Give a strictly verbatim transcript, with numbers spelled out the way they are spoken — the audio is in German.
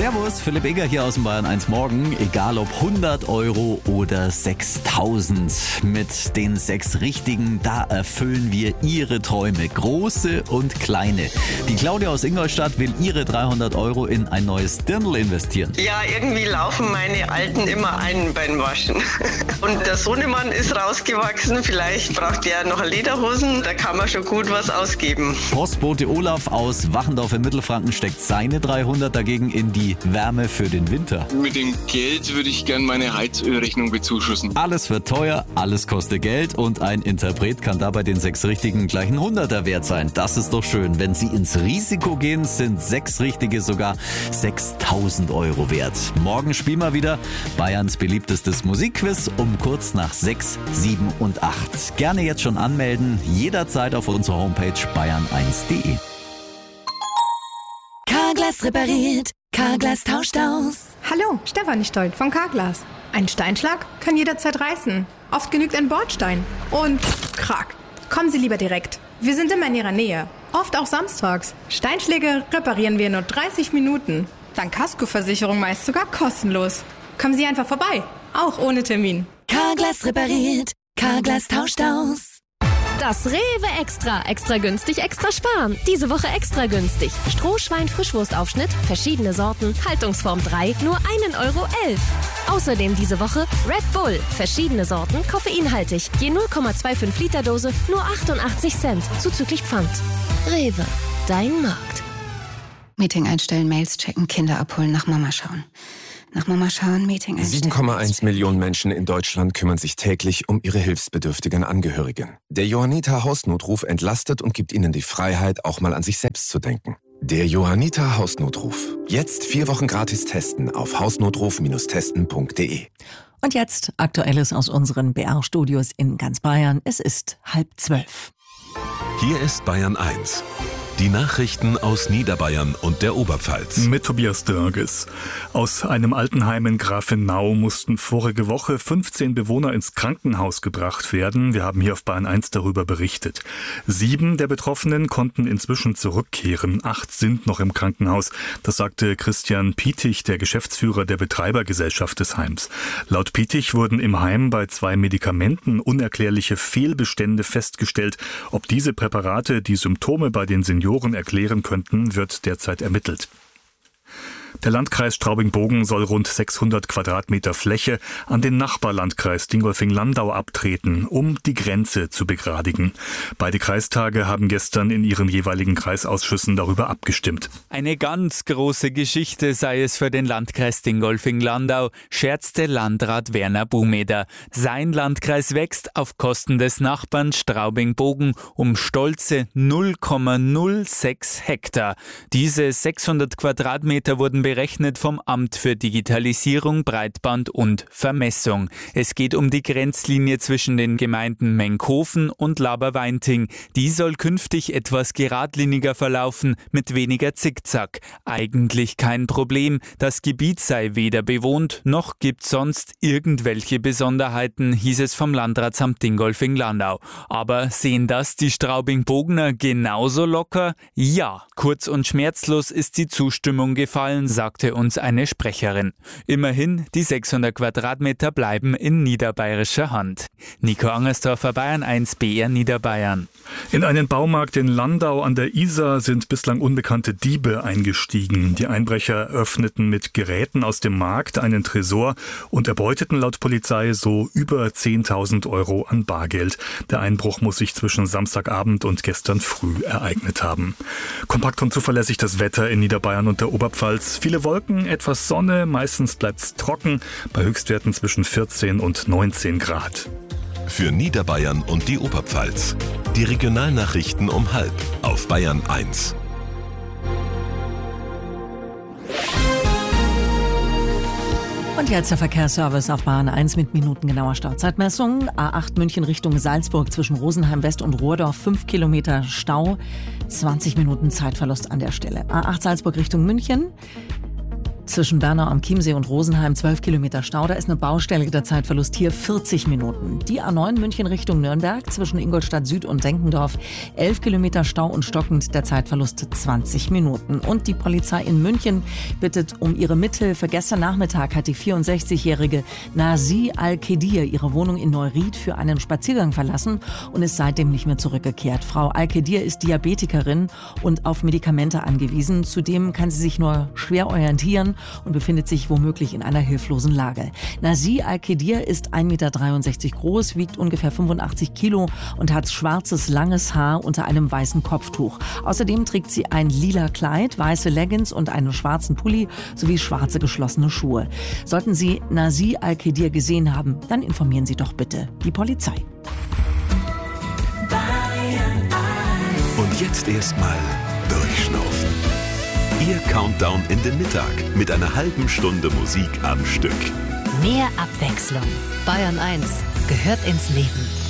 Servus, Philipp Egger hier aus dem Bayern eins Morgen. Egal ob hundert Euro oder sechstausend. Mit den sechs Richtigen, da erfüllen wir Ihre Träume. Große und kleine. Die Claudia aus Ingolstadt will ihre dreihundert Euro in ein neues Dirndl investieren. Ja, irgendwie laufen meine Alten immer ein beim Waschen. Und der Sohnemann ist rausgewachsen. Vielleicht braucht er noch Lederhosen. Da kann man schon gut was ausgeben. Postbote Olaf aus Wachendorf in Mittelfranken steckt seine dreihundert dagegen in die Wärme für den Winter. Mit dem Geld würde ich gerne meine Heizölrechnung bezuschussen. Alles wird teuer, alles kostet Geld und ein Interpret kann dabei den sechs Richtigen gleich ein Hunderter wert sein. Das ist doch schön. Wenn Sie ins Risiko gehen, sind sechs Richtige sogar sechstausend Euro wert. Morgen spielen wir wieder Bayerns beliebtestes Musikquiz um kurz nach sechs, sieben und acht. Gerne jetzt schon anmelden, jederzeit auf unserer Homepage bayern eins punkt de. Carglass repariert, Carglass tauscht aus. Hallo, Stefanie Stolt von Carglass. Ein Steinschlag kann jederzeit reißen. Oft genügt ein Bordstein. Und krack. Kommen Sie lieber direkt. Wir sind immer in Ihrer Nähe. Oft auch samstags. Steinschläge reparieren wir in nur dreißig Minuten. Dank Kaskoversicherung meist sogar kostenlos. Kommen Sie einfach vorbei. Auch ohne Termin. Carglass repariert, Carglass tauscht aus. Das Rewe Extra. Extra günstig, extra sparen. Diese Woche extra günstig. Strohschwein-Frischwurstaufschnitt, verschiedene Sorten, Haltungsform drei, nur ein Euro elf. Außerdem diese Woche Red Bull, verschiedene Sorten, koffeinhaltig. Je null Komma fünfundzwanzig Liter Dose, nur achtundachtzig Cent, zuzüglich Pfand. Rewe, dein Markt. Meeting einstellen, Mails checken, Kinder abholen, nach Mama schauen. Nach Mama schauen, Meeting einstellen. sieben Komma eins Millionen Menschen in Deutschland kümmern sich täglich um ihre hilfsbedürftigen Angehörigen. Der Johanniter Hausnotruf entlastet und gibt ihnen die Freiheit, auch mal an sich selbst zu denken. Der Johanniter Hausnotruf. Jetzt vier Wochen gratis testen auf hausnotruf testen punkt de. Und jetzt Aktuelles aus unseren B R-Studios in ganz Bayern. Es ist halb zwölf. Hier ist Bayern eins. Die Nachrichten aus Niederbayern und der Oberpfalz. Mit Tobias Dörges. Aus einem Altenheim in Grafenau mussten vorige Woche fünfzehn Bewohner ins Krankenhaus gebracht werden. Wir haben hier auf Bayern eins darüber berichtet. Sieben der Betroffenen konnten inzwischen zurückkehren. Acht sind noch im Krankenhaus. Das sagte Christian Pietig, der Geschäftsführer der Betreibergesellschaft des Heims. Laut Pietig wurden im Heim bei zwei Medikamenten unerklärliche Fehlbestände festgestellt. Ob diese Präparate die Symptome bei den Senioren erklären könnten, wird derzeit ermittelt. Der Landkreis Straubing-Bogen soll rund sechshundert Quadratmeter Fläche an den Nachbarlandkreis Dingolfing-Landau abtreten, um die Grenze zu begradigen. Beide Kreistage haben gestern in ihren jeweiligen Kreisausschüssen darüber abgestimmt. Eine ganz große Geschichte sei es für den Landkreis Dingolfing-Landau, scherzte Landrat Werner Bumeder. Sein Landkreis wächst auf Kosten des Nachbarn Straubing-Bogen um stolze null Komma null sechs Hektar. Diese sechshundert Quadratmeter wurden berechnet vom Amt für Digitalisierung, Breitband und Vermessung. Es geht um die Grenzlinie zwischen den Gemeinden Menkhofen und Laberweinting. Die soll künftig etwas geradliniger verlaufen, mit weniger Zickzack. Eigentlich kein Problem. Das Gebiet sei weder bewohnt, noch gibt sonst irgendwelche Besonderheiten, hieß es vom Landratsamt Dingolfing-Landau. Aber sehen das die Straubing-Bogner genauso locker? Ja, kurz und schmerzlos ist die Zustimmung gefallen, sagte uns eine Sprecherin. Immerhin, die sechshundert Quadratmeter bleiben in niederbayerischer Hand. Nico Angersdorfer, Bayern eins B R Niederbayern. In einen Baumarkt in Landau an der Isar sind bislang unbekannte Diebe eingestiegen. Die Einbrecher öffneten mit Geräten aus dem Markt einen Tresor und erbeuteten laut Polizei so über zehntausend Euro an Bargeld. Der Einbruch muss sich zwischen Samstagabend und gestern früh ereignet haben. Kompakt und zuverlässig das Wetter in Niederbayern und der Oberpfalz. Viele Wolken, etwas Sonne, meistens bleibt es trocken, bei Höchstwerten zwischen vierzehn und neunzehn Grad. Für Niederbayern und die Oberpfalz. Die Regionalnachrichten um halb auf Bayern eins. Und jetzt der Verkehrsservice auf Bahn eins mit minutengenauer Stauzeitmessung. A acht München Richtung Salzburg zwischen Rosenheim West und Rohrdorf, fünf Kilometer Stau, zwanzig Minuten Zeitverlust an der Stelle. A acht Salzburg Richtung München. Zwischen Bernau am Chiemsee und Rosenheim zwölf Kilometer Stau. Da ist eine Baustelle, der Zeitverlust hier vierzig Minuten. Die A neun München Richtung Nürnberg zwischen Ingolstadt Süd und Denkendorf elf Kilometer Stau und stockend, der Zeitverlust zwanzig Minuten. Und die Polizei in München bittet um ihre Mithilfe. Gestern Nachmittag hat die vierundsechzigjährige Nazi Al-Kedir ihre Wohnung in Neuried für einen Spaziergang verlassen und ist seitdem nicht mehr zurückgekehrt. Frau Al-Kedir ist Diabetikerin und auf Medikamente angewiesen. Zudem kann sie sich nur schwer orientieren und befindet sich womöglich in einer hilflosen Lage. Nazi Al-Kedir ist ein Meter dreiundsechzig groß, wiegt ungefähr fünfundachtzig Kilo und hat schwarzes, langes Haar unter einem weißen Kopftuch. Außerdem trägt sie ein lila Kleid, weiße Leggings und einen schwarzen Pulli sowie schwarze geschlossene Schuhe. Sollten Sie Nazi Al-Kedir gesehen haben, dann informieren Sie doch bitte die Polizei. Und jetzt erstmal durchschnaufen. Ihr Countdown in den Mittag mit einer halben Stunde Musik am Stück. Mehr Abwechslung. Bayern eins gehört ins Leben.